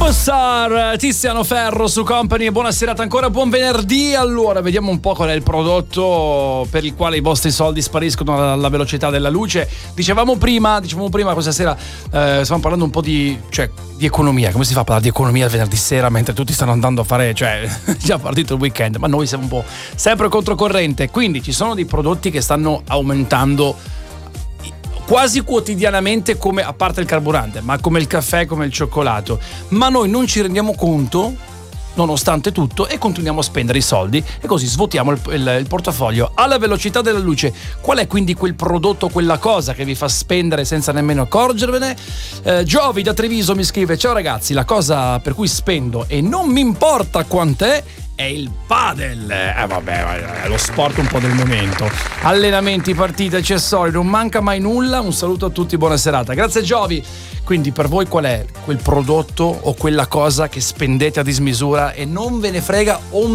Superstar, Tiziano Ferro su Company. Buona serata ancora, buon venerdì. Allora, vediamo un po' qual è il prodotto per il quale i vostri soldi spariscono alla velocità della luce. Dicevamo prima questa sera, stiamo parlando un po' di economia. Come si fa a parlare di economia il venerdì sera mentre tutti stanno andando a fare, già partito il weekend, ma noi siamo un po' sempre controcorrente. Quindi ci sono dei prodotti che stanno aumentando quasi quotidianamente, come, a parte il carburante, ma come il caffè, come il cioccolato, ma noi non ci rendiamo conto nonostante tutto e continuiamo a spendere i soldi e così svuotiamo il portafoglio alla velocità della luce. Qual è quindi quel prodotto, quella cosa che vi fa spendere senza nemmeno accorgervene? Giovi da Treviso mi scrive: ciao ragazzi, la cosa per cui spendo e non mi importa quant'è è il padel. Vabbè, è lo sport un po' del momento. Allenamenti, partite, accessori, non manca mai nulla. Un saluto a tutti, buona serata. Grazie Giovi. Quindi per voi qual è quel prodotto o quella cosa che spendete a dismisura e non ve ne frega